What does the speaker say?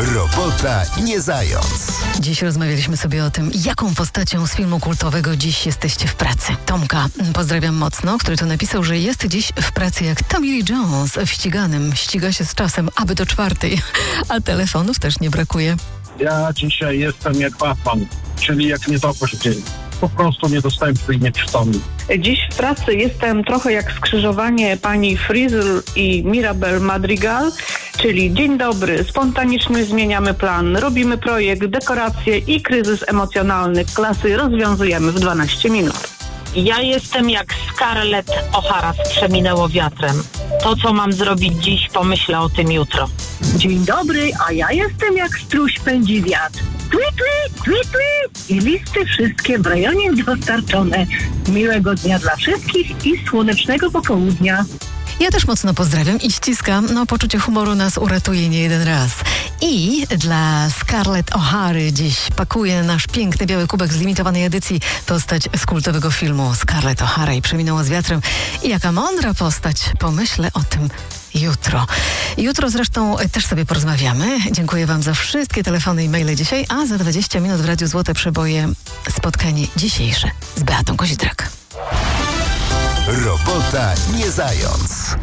Robota nie zając. Dziś rozmawialiśmy sobie o tym, jaką postacią z filmu kultowego dziś jesteście w pracy. Tomka pozdrawiam mocno, który to napisał, że jest dziś w pracy jak Tommy Lee Jones w ściganym. Ściga się z czasem, aby do 4:00, a telefonów też nie brakuje. Ja dzisiaj jestem jak Batman, czyli jak nietoperz w dzień. Po prostu niedostępny i nieprzytomny. Dziś w pracy jestem trochę jak skrzyżowanie pani Frizzle i Mirabel Madrigal, czyli dzień dobry, spontanicznie zmieniamy plan, robimy projekt, dekoracje i kryzys emocjonalny klasy rozwiązujemy w 12 minut. Ja jestem jak Scarlett O'Hara z Przeminęło wiatrem. To, co mam zrobić dziś, pomyślę o tym jutro. Dzień dobry, a ja jestem jak struś pędzi wiatr. Tweet, tweet, tweet, tweet. I listy wszystkie w rejonie dostarczone. Miłego dnia dla wszystkich i słonecznego popołudnia. Ja też mocno pozdrawiam i ściskam. No, poczucie humoru nas uratuje nie jeden raz. I dla Scarlett O'Hary dziś pakuje nasz piękny biały kubek z limitowanej edycji postać z kultowego filmu Scarlett O'Hara i Przeminęło z wiatrem. I jaka mądra postać. Pomyślę o tym jutro. Jutro zresztą też sobie porozmawiamy. Dziękuję wam za wszystkie telefony i maile dzisiaj, a za 20 minut w Radiu Złote Przeboje spotkanie dzisiejsze z Beatą Kozidrak. Robota nie zając.